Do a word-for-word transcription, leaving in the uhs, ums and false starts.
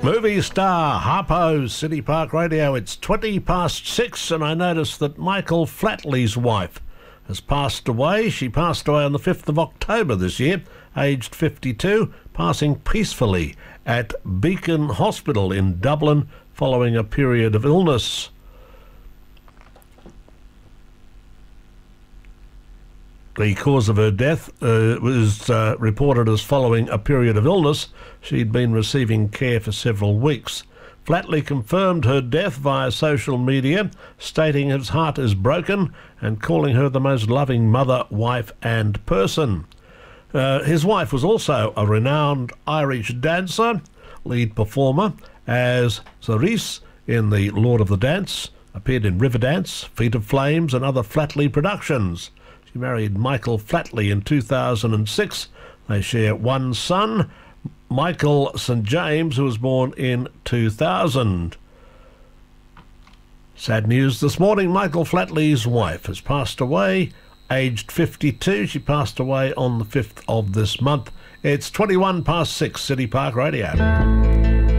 Movie star Harpo, City Park Radio. It's twenty past six, and I noticed that Michael Flatley's wife has passed away. She passed away on the fifth of October this year, aged fifty-two, passing peacefully at Beacon Hospital in Dublin following a period of illness. The cause of her death uh, was uh, reported as following a period of illness. She'd been receiving care for several weeks. Flatley confirmed her death via social media, stating his heart is broken and calling her the most loving mother, wife and person. Uh, his wife was also a renowned Irish dancer, lead performer, as Cerise in The Lord of the Dance, appeared in Riverdance, Feet of Flames and other Flatley productions. She married Michael Flatley in two thousand six. They share one son, Michael Saint James, who was born in two thousand. Sad news this morning. Michael Flatley's wife has passed away, aged fifty-two. She passed away on the fifth of this month. It's twenty-one past six, City Park Radio.